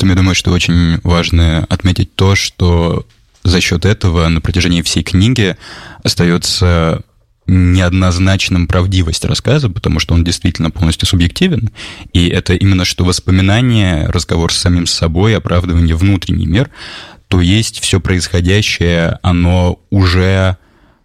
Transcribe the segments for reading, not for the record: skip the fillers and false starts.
этом я думаю, что очень важно отметить то, что за счет этого на протяжении всей книги остается неоднозначным правдивость рассказа, потому что он действительно полностью субъективен, и это именно что воспоминания, разговор с самим собой, оправдывание внутренний мир, то есть все происходящее, оно уже,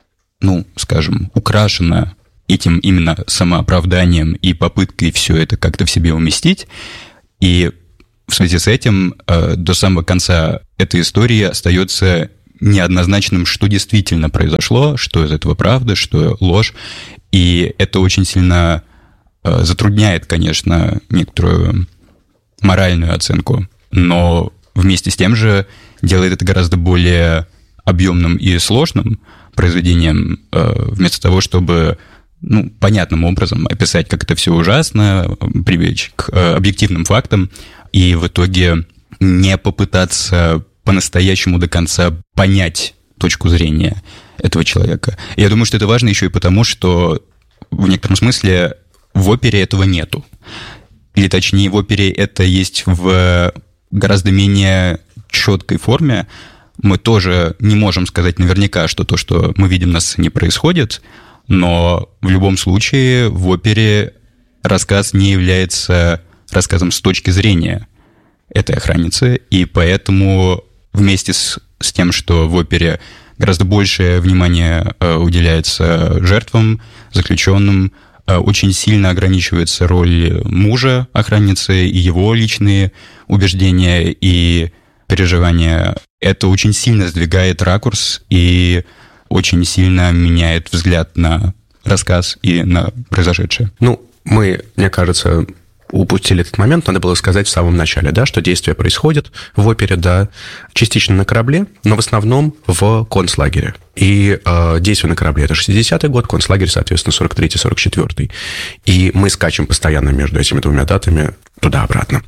скажем, украшено этим именно самооправданием и попыткой все это как-то в себе уместить, и в связи с этим до самого конца этой истории остается неоднозначным, что действительно произошло, что из этого правда, что ложь. И это очень сильно затрудняет, конечно, некоторую моральную оценку, но вместе с тем же делает это гораздо более объемным и сложным произведением, вместо того, чтобы понятным образом описать, как это все ужасно, привлечь к объективным фактам, и в итоге не попытаться по-настоящему до конца понять точку зрения этого человека. И я думаю, что это важно еще и потому, что в некотором смысле в опере этого нету. Или точнее, в опере это есть в гораздо менее четкой форме. Мы тоже не можем сказать наверняка, что то, что мы видим на сцене, происходит, но в любом случае в опере рассказ не является рассказом с точки зрения этой охранницы, и поэтому вместе с тем, что в опере гораздо большее внимание уделяется жертвам, заключенным, очень сильно ограничивается роль мужа охранницы и его личные убеждения и переживания. Это очень сильно сдвигает ракурс и очень сильно меняет взгляд на рассказ и на произошедшее. Мы, мне кажется, упустили этот момент, надо было сказать в самом начале, да, что действие происходит в опере, да, частично на корабле, но в основном в концлагере. И действие на корабле – это 60-й год, концлагерь, соответственно, 43-й, 44-й. И мы скачем постоянно между этими двумя датами туда-обратно.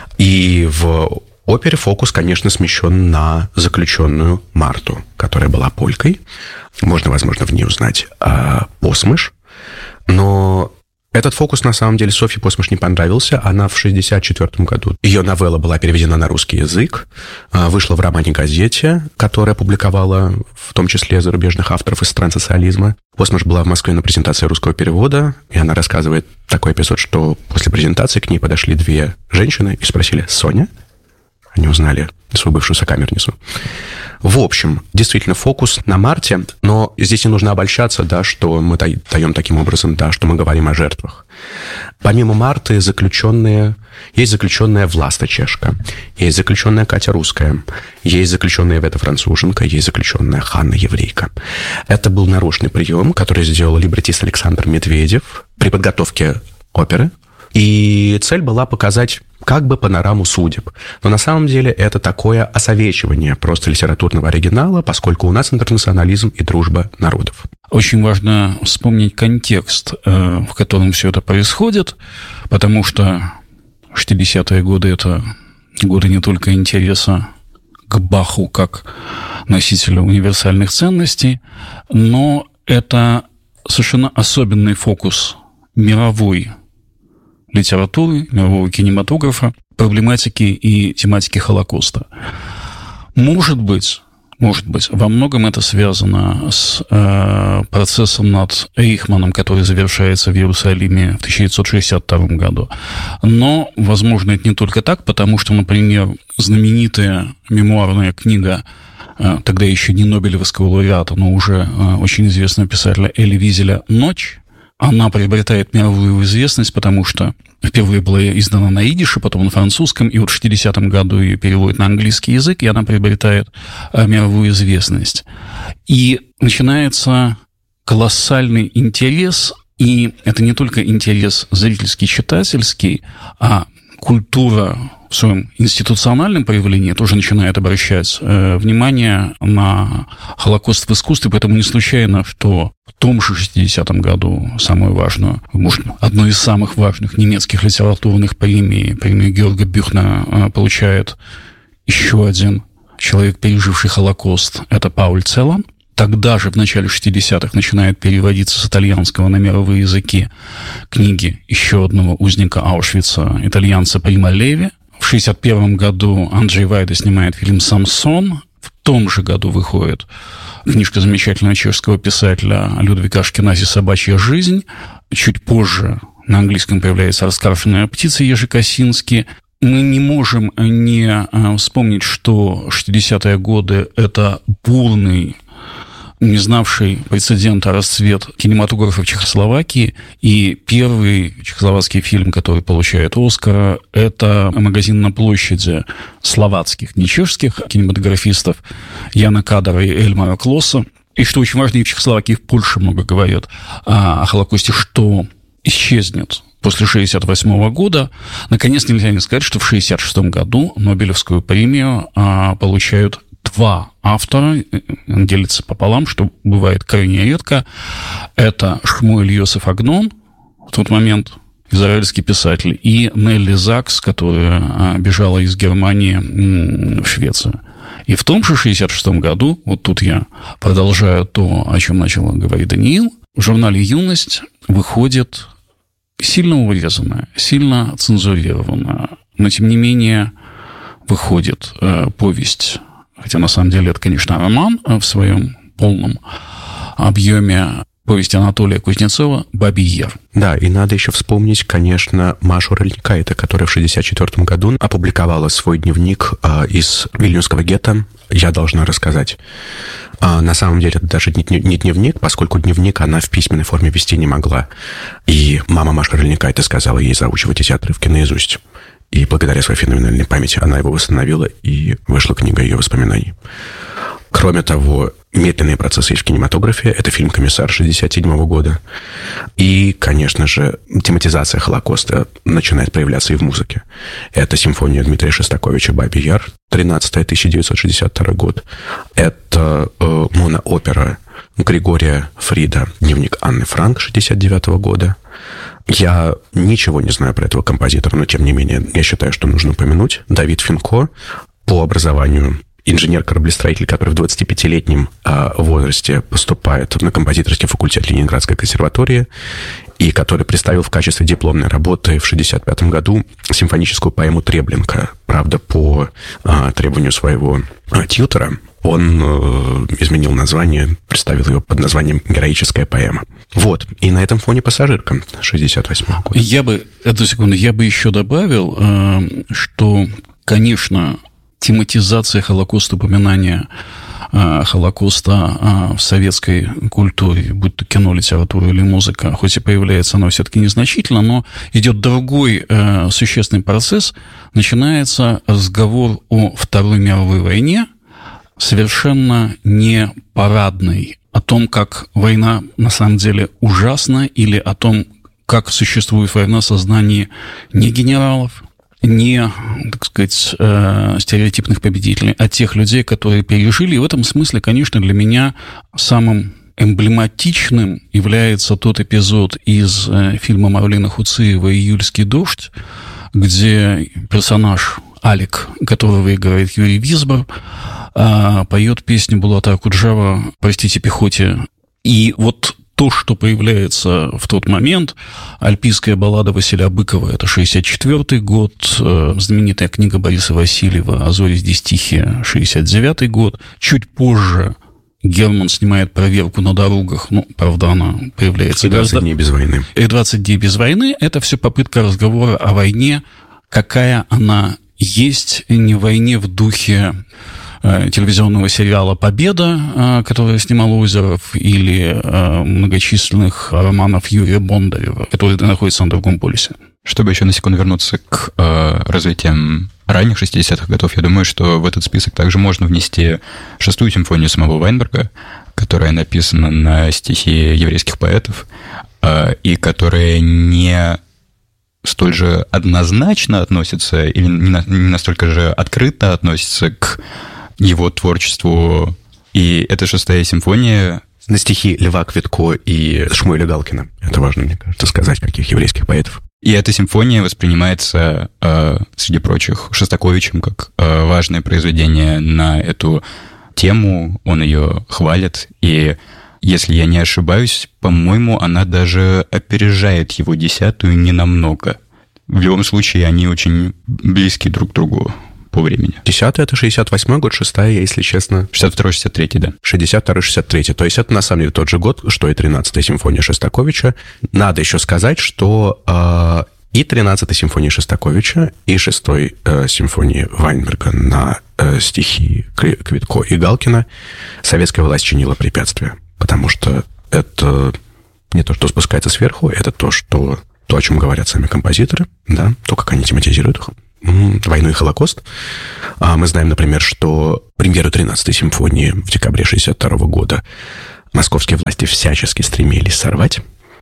И в опере фокус, конечно, смещен на заключенную Марту, которая была полькой. Можно, возможно, в ней узнать Посмыш, но этот фокус, на самом деле, Софье Посмыш не понравился. Она в 1964 году. Ее новелла была переведена на русский язык, вышла в романе-газете, которая публиковала в том числе зарубежных авторов из стран-социализма. Посмыш была в Москве на презентации русского перевода, и она рассказывает такой эпизод, что после презентации к ней подошли две женщины и спросили: «Соня?» Они узнали свою бывшую сокамерницу. В общем, действительно, фокус на Марте, но здесь не нужно обольщаться, да, что мы даем таким образом, да, что мы говорим о жертвах. Помимо Марты есть заключенная Власта Чешка, есть заключенная Катя Русская, есть заключенная Вета Француженка, есть заключенная Ханна Еврейка. Это был нарочный прием, который сделал либретист Александр Медведев при подготовке оперы. И цель была показать как бы панораму судеб. Но на самом деле это такое осовечивание просто литературного оригинала, поскольку у нас интернационализм и дружба народов. Очень важно вспомнить контекст, в котором все это происходит, потому что 60-е годы – это годы не только интереса к Баху как носителю универсальных ценностей, но это совершенно особенный фокус мировой литературы, мирового кинематографа, проблематики и тематики Холокоста. Может быть, во многом это связано с процессом над Эйхманом, который завершается в Иерусалиме в 1962 году. Но, возможно, это не только так, потому что, например, знаменитая мемуарная книга тогда еще не Нобелевского лауреата, но уже очень известного писателя Эли Визеля «Ночь», она приобретает мировую известность, потому что впервые была издана на идише, потом на французском, и вот в 60-м году ее переводят на английский язык, и она приобретает мировую известность. И начинается колоссальный интерес, и это не только интерес зрительский, читательский, а культура в своем институциональном проявлении тоже начинает обращать внимание на Холокост в искусстве, поэтому не случайно, что в том же 60-м году самую важную, может, одну из самых важных немецких литературных премию Георга Бюхна получает еще один человек, переживший Холокост, это Пауль Целлан. Тогда же, в начале 60-х, начинают переводиться с итальянского на мировые языки книги еще одного узника Аушвица, итальянца Прима Леви. В В 1961 году Анджей Вайда снимает фильм «Самсон». В том же году выходит книжка замечательного чешского писателя Людвига Ашкенази «Собачья жизнь». Чуть позже на английском появляется «Раскаршенная птица» Ежи Косински. Мы не можем не вспомнить, что 60-е годы – это бурный, не знавший прецедента расцвет кинематографа в Чехословакии. И первый чехословацкий фильм, который получает «Оскара», это «Магазин на площади» словацких, не чешских кинематографистов Яна Кадара и Эльмара Клоса. И что очень важно, и в Чехословакии, и в Польше много говорят о Холокосте, что исчезнет после 1968 года. Наконец, нельзя не сказать, что в 1966 году Нобелевскую премию получают два автора, делятся пополам, что бывает крайне редко. Это Шмуэль Йосеф Агнон, в тот момент израильский писатель, и Нелли Закс, которая бежала из Германии в Швецию. И в том же 1966 году, вот тут я продолжаю то, о чем начал говорить Даниил, в журнале «Юность» выходит сильно урезанная, сильно цензурированная, но, тем не менее, выходит повесть, хотя на самом деле это, конечно, роман в своем полном объеме, повесть Анатолия Кузнецова «Бабий Яр». Да, и надо еще вспомнить, конечно, Машу Рыльникайте, которая в 1964 году опубликовала свой дневник из Вильнюсского гетто «Я должна рассказать». На самом деле, это даже не дневник, поскольку дневник она в письменной форме вести не могла. И мама Маши Рыльникайте сказала ей заучивать эти отрывки наизусть. И благодаря своей феноменальной памяти она его восстановила, и вышла книга ее воспоминаний. Кроме того, «Медленные процессы в кинематографе» — это фильм «Комиссар» 1967 года. И, конечно же, тематизация Холокоста начинает проявляться и в музыке. Это симфония Дмитрия Шостаковича «Бабий Яр», 13-й, 1962 год. Это моноопера Григория Фрида «Дневник Анны Франк» 1969 года. Я ничего не знаю про этого композитора, но, тем не менее, я считаю, что нужно упомянуть. Давид Финко, по образованию инженер-кораблестроитель, который в 25-летнем возрасте поступает на композиторский факультет Ленинградской консерватории, и который представил в качестве дипломной работы в 1965 году симфоническую поэму «Треблинка». Правда, по требованию своего тьютора он изменил название, представил его под названием «Героическая поэма». Вот. И на этом фоне «Пассажирка» 1968 года. Я бы еще добавил, что, конечно, тематизация Холокоста, упоминание Холокоста в советской культуре, будь то кино, литература или музыка, хоть и появляется оно все-таки незначительно, но идет другой существенный процесс. Начинается разговор о Второй мировой войне, совершенно не парадный, о том, как война на самом деле ужасна, или о том, как существует война в сознании не генералов, не, так сказать, стереотипных победителей, а тех людей, которые пережили. И в этом смысле, конечно, для меня самым эмблематичным является тот эпизод из фильма Марлена Хуциева «Июльский дождь», где персонаж Алик, которого играет Юрий Висбор, поет песню Булата Акуджава «Простите пехоте». И вот то, что появляется в тот момент, альпийская баллада Василия Быкова, это 1964 год, знаменитая книга Бориса Васильева «А зори здесь тихие», 1969 год. Чуть позже Герман снимает «Проверку на дорогах», правда, она появляется... И 20 дней без войны. И 20 дней без войны – это все попытка разговора о войне, какая она есть, не войне в духе телевизионного сериала «Победа», который снимал Озеров, или многочисленных романов Юрия Бондарева, которые находятся на другом полюсе. Чтобы еще на секунду вернуться к развитиям ранних 60-х годов, я думаю, что в этот список также можно внести 6-ю симфонию самого Вайнберга, которая написана на стихи еврейских поэтов, и которая не столь же однозначно относится, или не настолько же открыто относится к его творчеству. И это 6-я симфония. На стихи Льва Квитко и Шмуэля Галкина. Это важно, мне кажется, сказать, каких еврейских поэтов. И эта симфония воспринимается, среди прочих, Шостаковичем как важное произведение на эту тему. Он ее хвалит. И, если я не ошибаюсь, по-моему, она даже опережает его 10-ю ненамного. в любом случае они очень близки друг к другу по времени. 10-й — это 68-й год, 6-я, если честно. 62-й, 63-й, да. 62-й, 63-й. То есть это на самом деле тот же год, что и 13-я симфония Шостаковича. Надо еще сказать, что и 13-й симфонии Шостаковича, и 6-й симфонии Вайнберга на стихи Квитко и Галкина советская власть чинила препятствия. Потому что это не то, что спускается сверху, это то, о чем говорят сами композиторы, да, то, как они тематизируют войну и Холокост. Мы знаем, например, что премьеру 13-й симфонии в декабре 1962 года московские власти всячески стремились сорвать,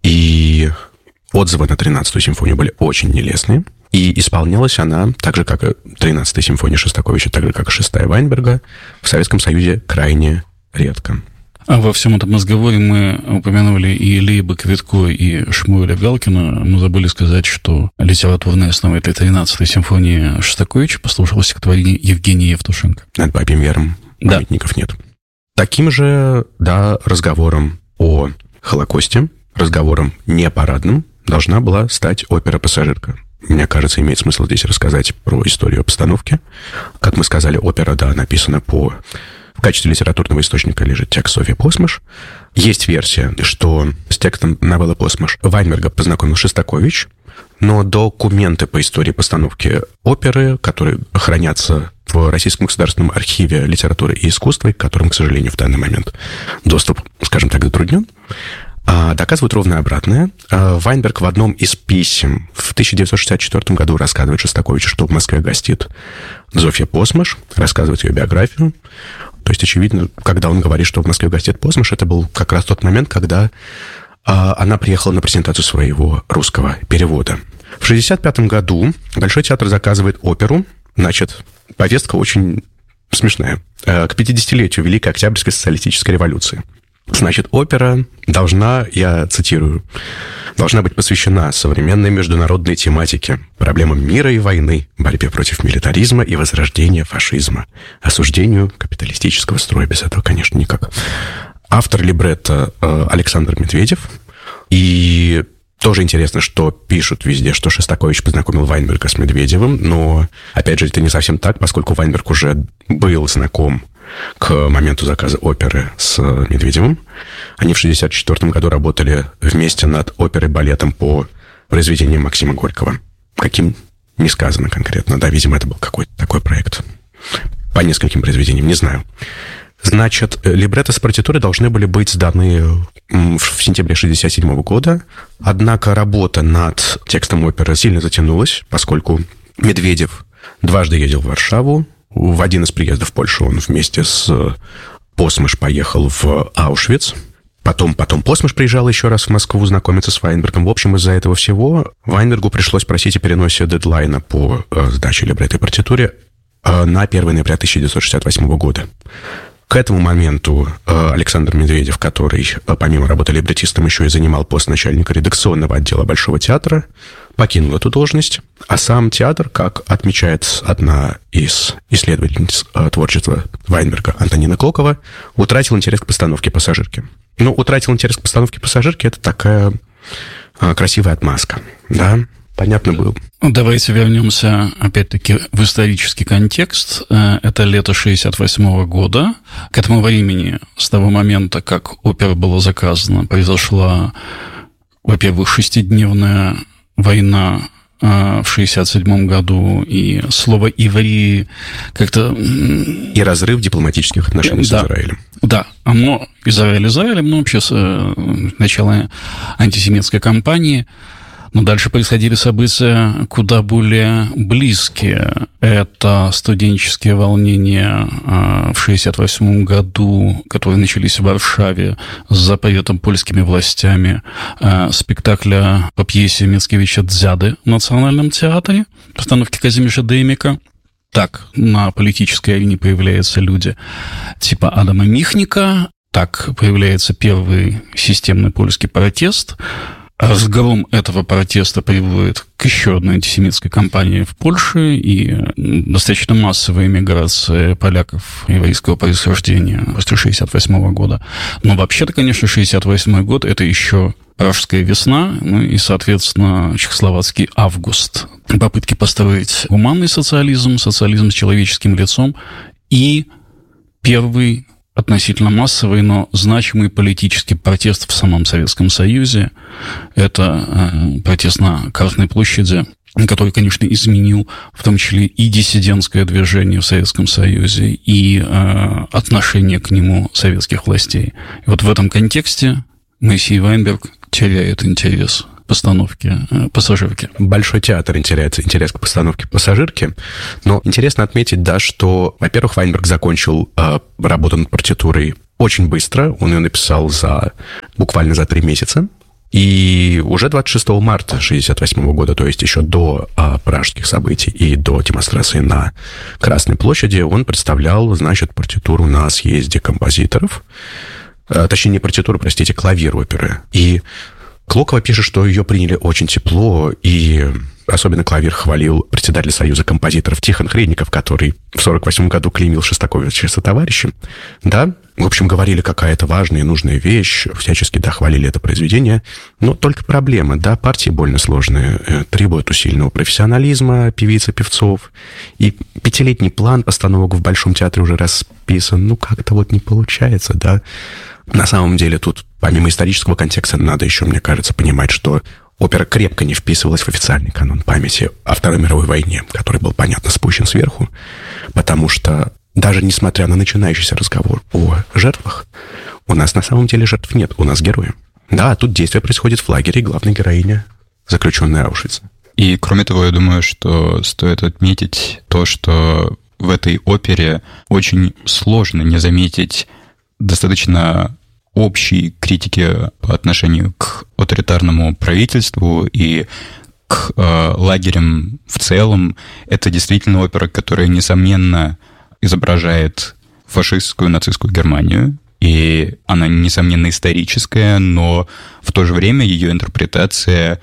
и отзывы на 13-ю симфонию были очень нелестные, и исполнялась она, так же, как и 13-я симфония Шостаковича, так же, как и 6-я Вайнберга, в Советском Союзе крайне редко. А во всем этом разговоре мы упомянули и Лейба Квитко, и Шмуэля Галкина, но забыли сказать, что литературной основой этой 13-й симфонии Шостаковича послужило стихотворение Евгения Евтушенко. Над Бабьим Яром памятников нет. Таким же, да, разговором о Холокосте, разговором не парадным, должна была стать опера «Пассажирка». Мне кажется, имеет смысл здесь рассказать про историю постановки. Как мы сказали, опера, да, написана в качестве литературного источника лежит текст Софьи Посмаш. Есть версия, что с текстом новеллы Посмаш Вайнберга познакомил Шостакович, но документы по истории постановки оперы, которые хранятся в Российском государственном архиве литературы и искусства, к которым, к сожалению, в данный момент доступ, скажем так, затруднен, доказывают ровно обратное. Вайнберг в одном из писем в 1964 году рассказывает Шостаковичу, что в Москве гостит Зофья Посмаш, рассказывает ее биографию. То есть, очевидно, когда он говорит, что в Москве гостит Посмаш, это был как раз тот момент, когда она приехала на презентацию своего русского перевода. В 1965 году Большой театр заказывает оперу. Значит, повестка очень смешная. К 50-летию Великой Октябрьской социалистической революции. Значит, опера должна, я цитирую, должна быть посвящена современной международной тематике, проблемам мира и войны, борьбе против милитаризма и возрождения фашизма, осуждению капиталистического строя. Без этого, конечно, никак. Автор либретто Александр Медведев. И тоже интересно, что пишут везде, что Шостакович познакомил Вайнберга с Медведевым, но, опять же, это не совсем так, поскольку Вайнберг уже был знаком к моменту заказа оперы с Медведевым. Они в 1964 году работали вместе над оперой-балетом по произведениям Максима Горького. Каким? Не сказано конкретно. Да, видимо, это был какой-то такой проект. По нескольким произведениям, не знаю. Значит, либретто с партитурой должны были быть сданы в сентябре 1967 года. Однако работа над текстом оперы сильно затянулась, поскольку Медведев дважды ездил в Варшаву. В один из приездов в Польшу он вместе с Посмаш поехал в Аушвиц. Потом Посмаш приезжал еще раз в Москву знакомиться с Вайнбергом. В общем, из-за этого всего Вайнбергу пришлось просить о переносе дедлайна по сдаче либретто и партитуре на 1 ноября 1968 года. К этому моменту Александр Медведев, который помимо работы либретистом еще и занимал пост начальника редакционного отдела Большого театра, покинул эту должность, а сам театр, как отмечает одна из исследовательниц творчества Вайнберга, Антонина Клокова, утратил интерес к постановке «Пассажирки». Ну, утратил интерес к постановке «Пассажирки» — это такая красивая отмазка, да? Понятно было. Давайте вернемся, опять-таки, в исторический контекст. Это лето 1968 года. К этому времени, с того момента, как опера была заказана, произошла, во-первых, 6-дневная война в 1967 году, и слово «иври» как-то... И разрыв дипломатических отношений с Израилем. Да, оно Израилем, но вообще с начала антисемитской кампании. Но дальше происходили события куда более близкие. Это студенческие волнения в 1968 году, которые начались в Варшаве с запретом польскими властями спектакля по пьесе Мицкевича «Дзяды» в Национальном театре, постановки Казимиша Деймика. Так на политической арене появляются люди типа Адама Михника, так появляется первый системный польский протест. Разгром этого протеста приводит к еще одной антисемитской кампании в Польше и достаточно массовой эмиграции поляков еврейского происхождения после 1968 года. Но вообще-то, конечно, 1968 год – это еще Пражская весна, ну и, соответственно, чехословацкий август. Попытки построить гуманный социализм, социализм с человеческим лицом и первый относительно массовый, но значимый политический протест в самом Советском Союзе. Это протест на Красной площади, который, конечно, изменил в том числе и диссидентское движение в Советском Союзе, и отношение к нему советских властей. И вот в этом контексте Моисей Вайнберг теряет интерес постановки «Пассажирки». Большой театр теряет интерес к постановке «Пассажирки». Но интересно отметить, да, что, во-первых, Вайнберг закончил работу над партитурой очень быстро. Он ее написал буквально за 3 месяца. И уже 26 марта 1968 года, то есть еще до пражских событий и до демонстрации на Красной площади, он представлял, значит, партитуру на съезде композиторов. Точнее, не партитуру, простите, клавир оперы. И Клокова пишет, что ее приняли очень тепло, и особенно клавир хвалил председатель Союза композиторов Тихон Хренников, который в 1948 году клеймил Шостаковича сотоварищем. Да, в общем, говорили, какая это важная и нужная вещь, всячески, да, хвалили это произведение. Но только проблема, да, партии больно сложные, требуют усиленного профессионализма певиц и певцов, и 5-летний план постановок в Большом театре уже расписан, ну, как-то вот не получается, да. На самом деле тут, помимо исторического контекста, надо еще, мне кажется, понимать, что опера крепко не вписывалась в официальный канон памяти о Второй мировой войне, который был, понятно, спущен сверху, потому что даже несмотря на начинающийся разговор о жертвах, у нас на самом деле жертв нет, у нас герои. Да, тут действие происходит в лагере, и главная героиня — заключенная Аушвица. И, кроме того, я думаю, что стоит отметить то, что в этой опере очень сложно не заметить достаточно общей критики по отношению к авторитарному правительству и к лагерям в целом. Это действительно опера, которая, несомненно, изображает фашистскую нацистскую Германию, и она, несомненно, историческая, но в то же время ее интерпретация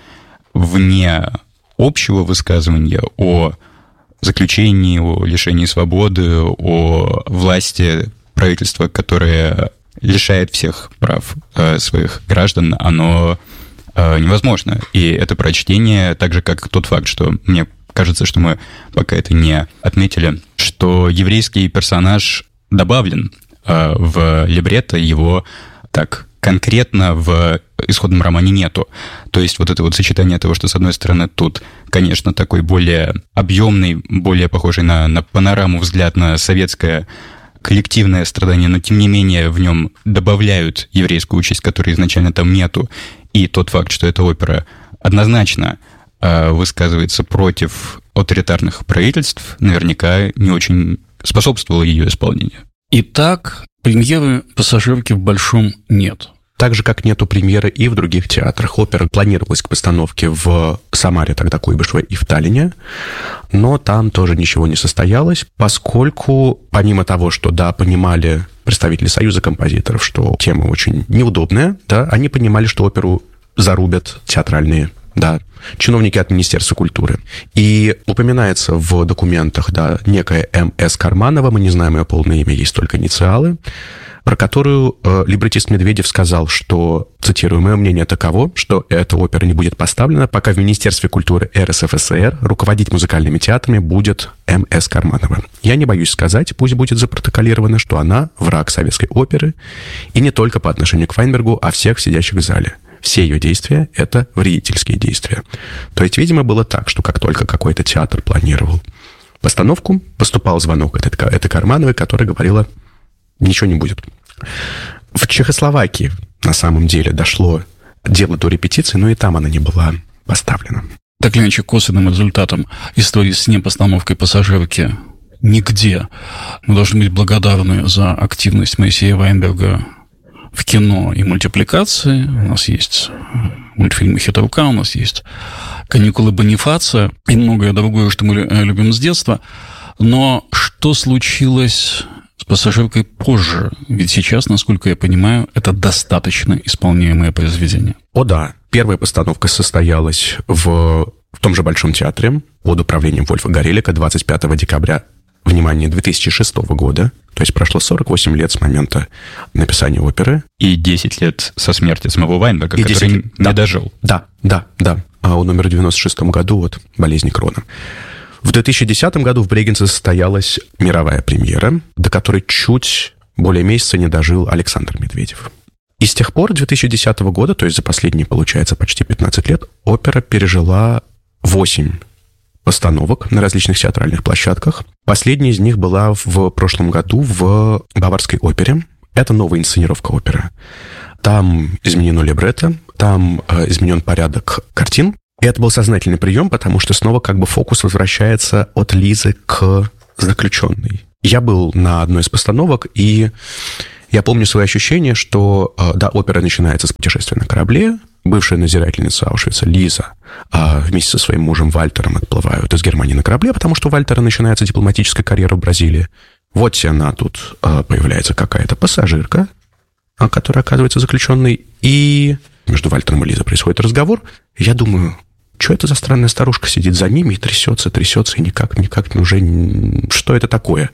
вне общего высказывания о заключении, о лишении свободы, о власти правительство, которое лишает всех прав своих граждан, оно невозможно. И это прочтение, так же, как тот факт, что мне кажется, что мы пока это не отметили, что еврейский персонаж добавлен в либретто, его так конкретно в исходном романе нету. То есть вот это вот сочетание того, что, с одной стороны, тут, конечно, такой более объемный, более похожий на панораму взгляд на советское коллективное страдание, но, тем не менее, в нем добавляют еврейскую участь, которой изначально там нету, и тот факт, что эта опера однозначно высказывается против авторитарных правительств, наверняка не очень способствовало ее исполнению. Итак, премьеры «Пассажирки» в Большом нет. Так же, как нету премьеры и в других театрах. Опера планировалась к постановке в Самаре, тогда Куйбышевой, и в Таллине, но там тоже ничего не состоялось, поскольку, помимо того, что, да, понимали представители Союза композиторов, что тема очень неудобная, да, они понимали, что оперу зарубят театральные, да, чиновники от Министерства культуры. И упоминается в документах, да, некая М.С. Карманова, мы не знаем ее полное имя, есть только инициалы, про которую либретист Медведев сказал, что, цитирую, «Мое мнение таково, что эта опера не будет поставлена, пока в Министерстве культуры РСФСР руководить музыкальными театрами будет М.С. Карманова. Я не боюсь сказать, пусть будет запротоколировано, что она враг советской оперы, и не только по отношению к Вайнбергу, а всех сидящих в зале. Все ее действия — это вредительские действия». То есть, видимо, было так, что как только какой-то театр планировал постановку, поступал звонок от этой Кармановой, которая говорила: ничего не будет. В Чехословакии на самом деле дошло дело до репетиции, но и там она не была поставлена. Так или иначе, косвенным результатом истории с непостановкой «Пассажирки» нигде. Мы должны быть благодарны за активность Моисея Вайнберга в кино и мультипликации. У нас есть мультфильмы «Хитрука», у нас есть «Каникулы Бонифация» и многое другое, что мы любим с детства. Но что случилось с «Пассажиркой» позже? Ведь сейчас, насколько я понимаю, это достаточно исполняемое произведение. О да, Первая постановка состоялась в том же Большом театре под управлением Вольфа Горелика 25 декабря, внимание, 2006 года. То есть прошло 48 лет с момента написания оперы. И 10 лет со смерти самого Вайнберга, который не дожил. Да. Он умер в 96 году от болезни Крона. В 2010 году в Брегенце состоялась мировая премьера, до которой чуть более месяца не дожил Александр Медведев. И с тех пор, 2010 года, то есть за последние, получается, почти 15 лет, опера пережила 8 постановок на различных театральных площадках. Последняя из них была в прошлом году в Баварской опере. Это новая инсценировка оперы. Там изменено либретто, там изменен порядок картин. И это был сознательный прием, потому что снова как бы фокус возвращается от Лизы к заключенной. Я был на одной из постановок, и я помню свои ощущения, что, да, опера начинается с путешествия на корабле. Бывшая надзирательница Аушвица Лиза вместе со своим мужем Вальтером отплывают из Германии на корабле, потому что у Вальтера начинается дипломатическая карьера в Бразилии. Вот она тут появляется какая-то пассажирка, которая оказывается заключенной, и между Вальтером и Лизой происходит разговор. Я думаю, что это за странная старушка сидит за ними и трясется, и никак уже... Что это такое?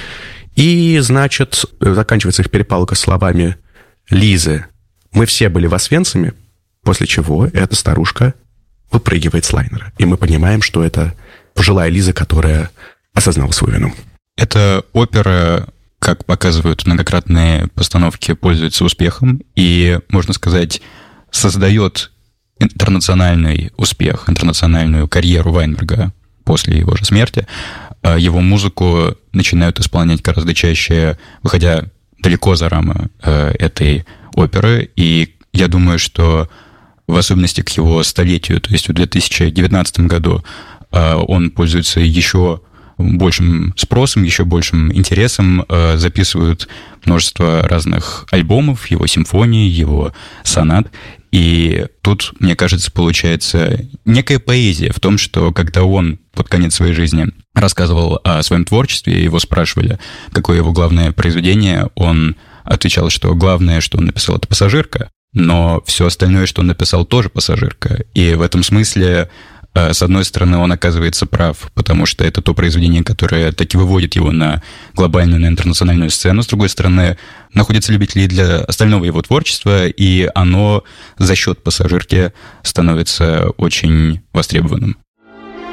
И, значит, заканчивается их перепалка словами Лизы: «Мы все были в Освенциме», после чего эта старушка выпрыгивает с лайнера. И мы понимаем, что это пожилая Лиза, которая осознала свою вину. Эта опера, как показывают многократные постановки, пользуется успехом и, можно сказать, создает интернациональный успех, интернациональную карьеру Вайнберга после его же смерти. Его музыку начинают исполнять гораздо чаще, выходя далеко за рамы этой оперы. И я думаю, что в особенности к его столетию, то есть в 2019 году, он пользуется еще большим спросом, еще большим интересом. Записывают множество разных альбомов, его симфоний, его сонат. И тут, мне кажется, получается некая поэзия в том, что когда он под конец своей жизни рассказывал о своем творчестве, его спрашивали, какое его главное произведение, он отвечал, что главное, что он написал, это «Пассажирка», но все остальное, что он написал, тоже «Пассажирка». И в этом смысле, с одной стороны, он оказывается прав, потому что это то произведение, которое таки выводит его на глобальную, на интернациональную сцену. С другой стороны, находятся любители для остального его творчества, и оно за счет «Пассажирки» становится очень востребованным.